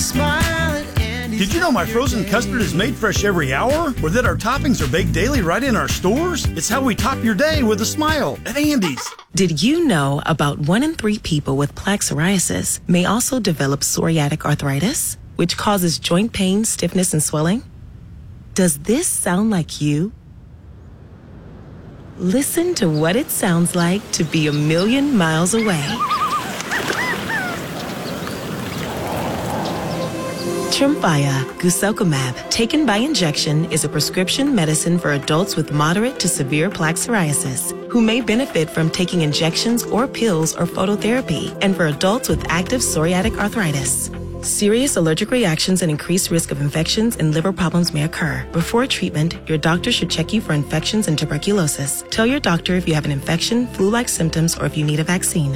Did you know my frozen custard is made fresh every hour? Or that our toppings are baked daily right in our stores? It's how we top your day with a smile at Andy's. Did you know about 1 in 3 people with plaque psoriasis may also develop psoriatic arthritis, which causes joint pain, stiffness, and swelling? Does this sound like you? Listen to what it sounds like to be a million miles away. Tremfya guselkumab, taken by injection, is a prescription medicine for adults with moderate to severe plaque psoriasis who may benefit from taking injections or pills or phototherapy, and for adults with active psoriatic arthritis. Serious allergic reactions and increased risk of infections and liver problems may occur. Before treatment, your doctor should check you for infections and tuberculosis. Tell your doctor if you have an infection, flu-like symptoms, or if you need a vaccine.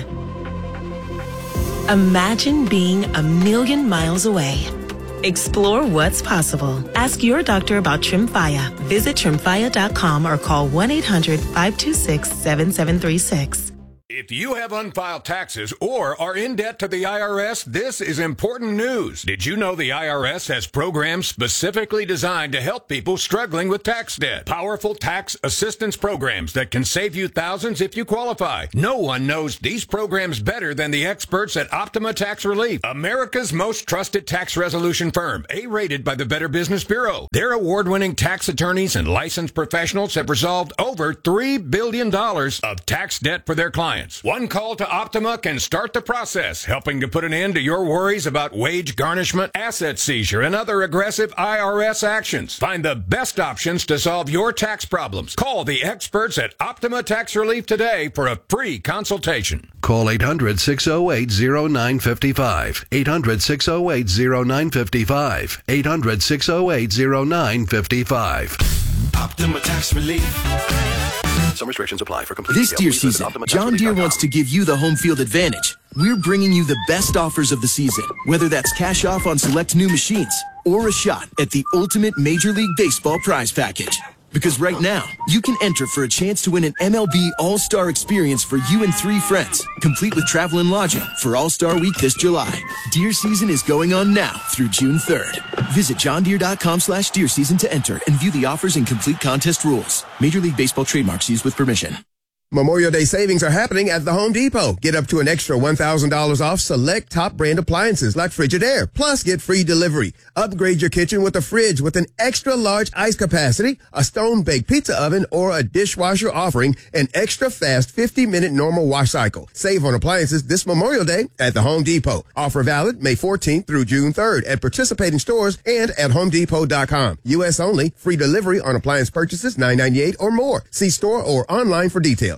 Imagine being a million miles away. Explore what's possible. Ask your doctor about Tremfya. Visit Tremfya.com or call 1-800-526-7736. If you have unfiled taxes or are in debt to the IRS, this is important news. Did you know the IRS has programs specifically designed to help people struggling with tax debt? Powerful tax assistance programs that can save you thousands if you qualify. No one knows these programs better than the experts at Optima Tax Relief, America's most trusted tax resolution firm, A-rated by the Better Business Bureau. Their award-winning tax attorneys and licensed professionals have resolved over $3 billion of tax debt for their clients. One call to Optima can start the process, helping to put an end to your worries about wage garnishment, asset seizure, and other aggressive IRS actions. Find the best options to solve your tax problems. Call the experts at Optima Tax Relief today for a free consultation. Call 800-608-0955. 800-608-0955. 800-608-0955. Optima Tax Relief. Some restrictions apply. For complete This Deere season, John Deere wants to give you the home field advantage. We're bringing you the best offers of the season, whether that's cash off on select new machines or a shot at the ultimate Major League Baseball prize package. Because right now, you can enter for a chance to win an MLB All-Star experience for you and 3 friends, complete with travel and lodging for All-Star Week this July. Deer season is going on now through June 3rd. Visit johndeere.com/deer season to enter and view the offers and complete contest rules. Major League Baseball trademarks used with permission. Memorial Day savings are happening at the Home Depot. Get up to an extra $1,000 off select top brand appliances like Frigidaire. Plus, get free delivery. Upgrade your kitchen with a fridge with an extra large ice capacity, a stone-baked pizza oven, or a dishwasher offering an extra fast 50-minute normal wash cycle. Save on appliances this Memorial Day at the Home Depot. Offer valid May 14th through June 3rd at participating stores and at HomeDepot.com. U.S. only. Free delivery on appliance purchases $9.98 or more. See store or online for details.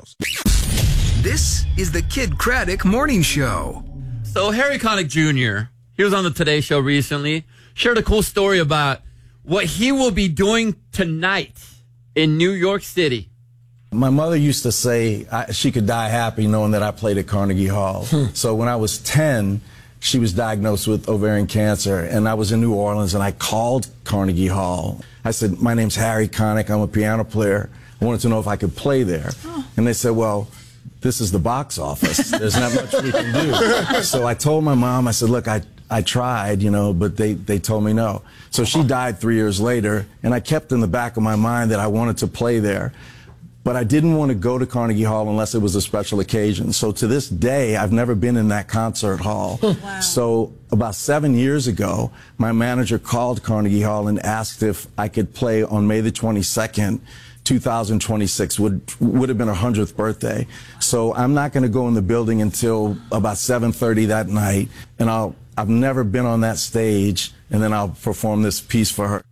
This is the Kid Craddock Morning Show. So Harry Connick Jr., he was on the Today Show recently, shared a cool story about what he will be doing tonight in New York City. My mother used to say she could die happy knowing that I played at Carnegie Hall. So when I was 10, she was diagnosed with ovarian cancer, and I was in New Orleans, and I called Carnegie Hall. I said, my name's Harry Connick, I'm a piano player. I wanted to know if I could play there. And they said, well, this is the box office. There's not much we can do. So I told my mom, I said, look, I tried, but they told me no. So she died 3 years later, and I kept in the back of my mind that I wanted to play there. But I didn't want to go to Carnegie Hall unless it was a special occasion. So to this day, I've never been in that concert hall. Wow. So about 7 years ago, my manager called Carnegie Hall and asked if I could play on May the 22nd, 2026, would have been her 100th birthday. So I'm not going to go in the building until about 7:30 that night, and I've never been on that stage, and then I'll perform this piece for her.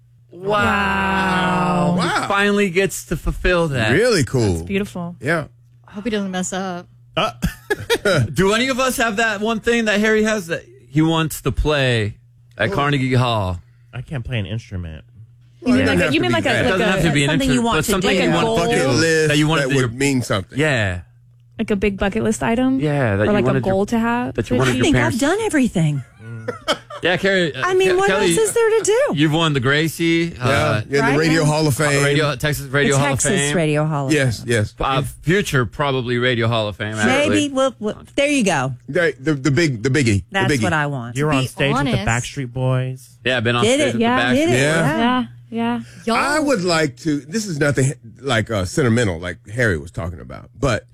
Wow. He finally gets to fulfill that. Really cool. That's beautiful. Yeah. I hope he doesn't mess up. Do any of us have that one thing that Harry has that he wants to play at Carnegie Hall? I can't play an instrument. You mean like something you want to do, like a goal bucket list that you want that would mean something. Yeah, like a big bucket list item. Yeah, that or you like a wanted goal to have. That you wanted I your think parents. I've done everything. Yeah, Carrie. I mean, what Kelly, else is there to do? You've won the Gracie. Right? The Radio Hall of Fame. Texas Radio Hall of Fame. Texas Radio Hall of Fame. Yes. Future probably Radio Hall of Fame. Maybe. Well, there you go. The biggie. That's the biggie. what I want. You're on stage with the Backstreet Boys. Yeah, I've been on stage with the Backstreet. Yeah. I would like to. This is nothing like sentimental, like Harry was talking about. But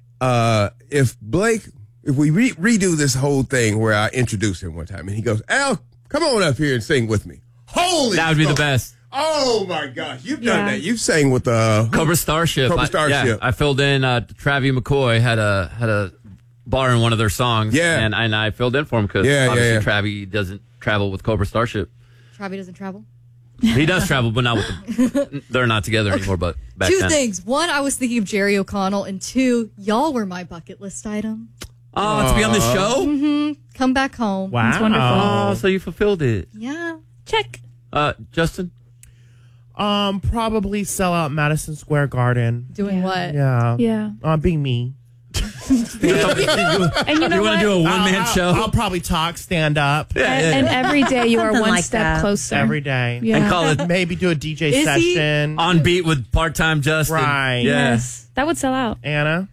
if we redo this whole thing where I introduced him one time and he goes, Al, come on up here and sing with me. Holy That would be the best. Oh my gosh, you've done that. You've sang with Cobra Starship. I filled in. Travis McCoy had a bar in one of their songs. Yeah, and I filled in for him because obviously Travis doesn't travel with Cobra Starship. Travis doesn't travel. He does travel, but not with them. They're not together anymore. But back Two then. things: one, I was thinking of Jerry O'Connell, and two, y'all were my bucket list item. Oh, to be on the show? Mm-hmm. Come back home. Wow. It's wonderful. Oh, so you fulfilled it. Yeah. Check. Justin? Probably sell out Madison Square Garden. Doing what? Yeah. Being me. And you know you want to do a one-man show? I'll probably talk, stand up. And every day you are Something one like step that. closer. Every day. Yeah. And call it Maybe do a DJ session. On beat with part-time Justin. Right. Yeah. Yes. That would sell out. Anna?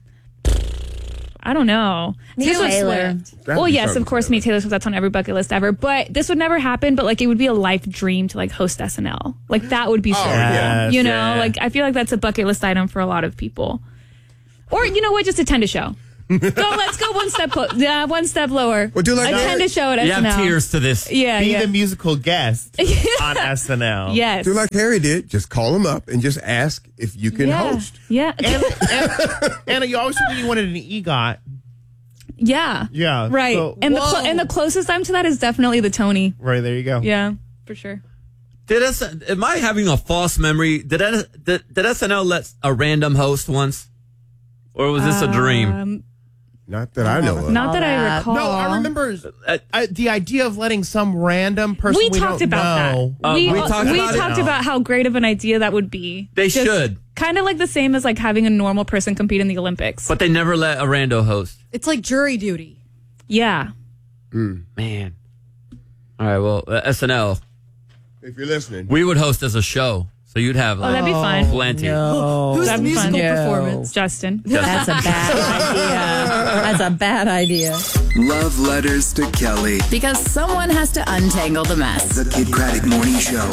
I don't know. Taylor. Well, yes, of course, meet Taylor Swift. That's on every bucket list ever. But this would never happen. But like, it would be a life dream to like host SNL. Like that would be so cool. Yes, you know, like I feel like that's a bucket list item for a lot of people. Or you know what? Just attend a show. Let's go one step one step lower. Well, do like attend a show at you SNL. have tears to this. Yeah, Be the musical guest on SNL. Yes. Do like Harry did. Just call him up and just ask if you can host. Yeah. Anna, you always said you wanted an EGOT. Yeah. Yeah. Right. So, and the closest I'm to that is definitely the Tony. Right, there you go. Yeah, for sure. Am I having a false memory? Did SNL let a random host once? Or was this a dream? Not that I know of. Not that I recall. No, I remember the idea of letting some random person we talked about know. that. We talked about how great of an idea that would be. They should. Kind of like the same as like having a normal person compete in the Olympics. But they never let a rando host. It's like jury duty. Yeah. Man. All right, well, SNL. If you're listening. We would host as a show. So you'd have that'd be fun. Plenty. No. Who's the musical performance? Justin. That's a bad idea. That's a bad idea. Love letters to Kelly. Because someone has to untangle the mess. The Kid Craddock Morning Show.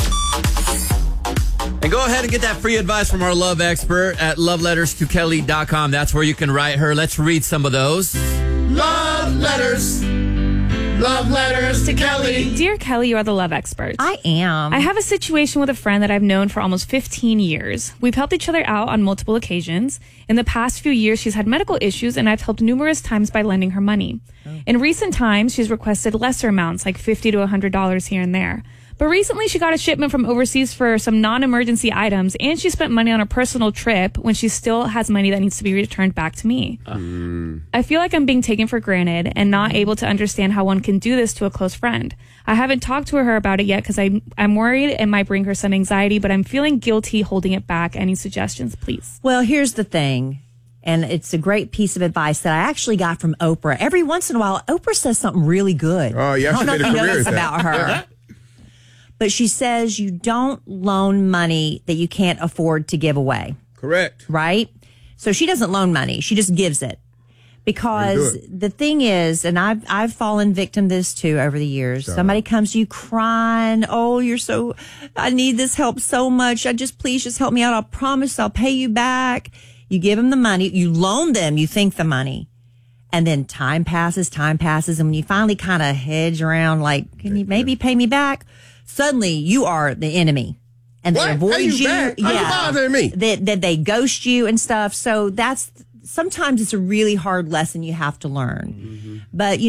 And go ahead and get that free advice from our love expert at loveletterstokelly.com. That's where you can write her. Let's read some of those. Love letters. Love letters to Kelly. Dear Kelly, you are the love expert. I am. I have a situation with a friend that I've known for almost 15 years. We've helped each other out on multiple occasions. In the past few years, she's had medical issues, and I've helped numerous times by lending her money. In recent times, she's requested lesser amounts, like $50 to $100 here and there. But recently, she got a shipment from overseas for some non-emergency items, and she spent money on a personal trip when she still has money that needs to be returned back to me. I feel like I'm being taken for granted and not able to understand how one can do this to a close friend. I haven't talked to her about it yet because I'm worried it might bring her some anxiety, but I'm feeling guilty holding it back. Any suggestions, please? Well, here's the thing. And it's a great piece of advice that I actually got from Oprah. Every once in a while, Oprah says something really good. Oh, yeah, I don't know she if made you a career notice at about her. But she says you don't loan money that you can't afford to give away. Correct. Right? So she doesn't loan money. She just gives it. Because the thing is, and I've fallen victim to this too over the years. Somebody comes to you crying, oh, I need this help so much. Please just help me out. I promise I'll pay you back. You give them the money. You loan them, you think the money. And then time passes. And when you finally kind of hedge around like, can you maybe pay me back? Suddenly you are the enemy. And they avoid you. Back? Are you bothering me? That they ghost you and stuff. So sometimes it's a really hard lesson you have to learn. Mm-hmm. But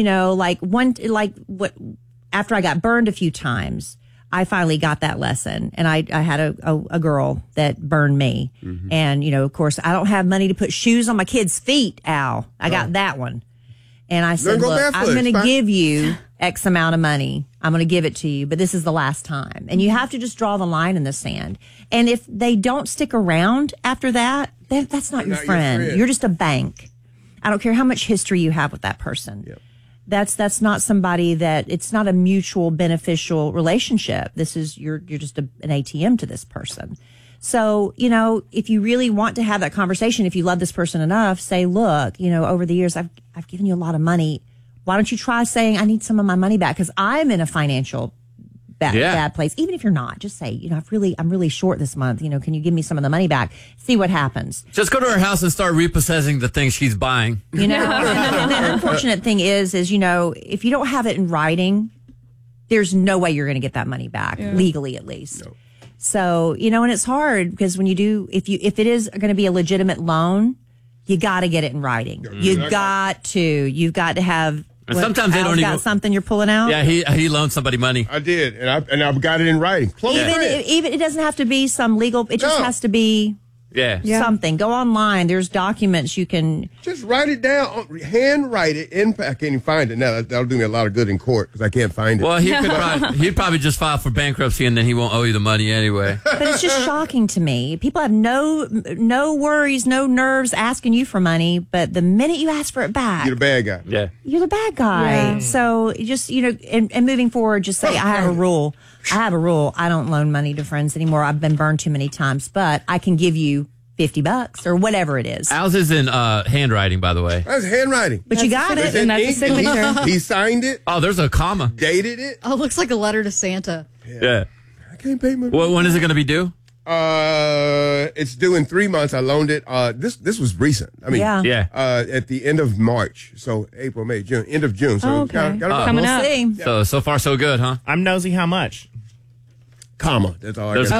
after I got burned a few times, I finally got that lesson. And I had a girl that burned me. Mm-hmm. And, of course, I don't have money to put shoes on my kids' feet, Al. I got that one. And I said, look, I'm going to give you X amount of money. I'm going to give it to you, but this is the last time. And you have to just draw the line in the sand. And if they don't stick around after that, that's not your friend. You're just a bank. I don't care how much history you have with that person. Yep. That's not somebody that it's not a mutual beneficial relationship. This is you're just an ATM to this person. So, if you really want to have that conversation, if you love this person enough, say, look, over the years, I've given you a lot of money. Why don't you try saying, I need some of my money back? Because I'm in a financial bad place. Even if you're not, just say, I'm really short this month. Can you give me some of the money back? See what happens. Just go to her house and start repossessing the things she's buying. And the unfortunate thing is, if you don't have it in writing, there's no way you're going to get that money back, legally at least. No. So, and it's hard because when you do, if it is going to be a legitimate loan, you got to get it in writing. You've got to have. And sometimes they don't even got something you're pulling out. Yeah, he loaned somebody money. I did, and I've got it in writing. Even it doesn't have to be some legal. It just has to be. Something. Go online. There's documents you can just write it down, handwrite it. I can't even find it now. That'll do me a lot of good in court because I can't find it. Well, he'd probably just file for bankruptcy and then he won't owe you the money anyway. But it's just shocking to me. People have no worries, no nerves asking you for money, but the minute you ask for it back, you're the bad guy. Yeah, you're the bad guy. Yeah. So just and moving forward, just say I have a rule. I don't loan money to friends anymore. I've been burned too many times, but I can give you $50 or whatever it is. Al's is in handwriting, by the way. That's handwriting. But you got it. And that's a signature. He signed it. Oh, there's a comma. Dated it. Oh, it looks like a letter to Santa. Yeah. I can't pay my bill. When is it going to be due? It's due in 3 months. I loaned it. This was recent. I mean, at the end of March. So April, May, June, end of June. So coming up. So far so good, huh? I'm nosy. How much? Comma. That's all I got.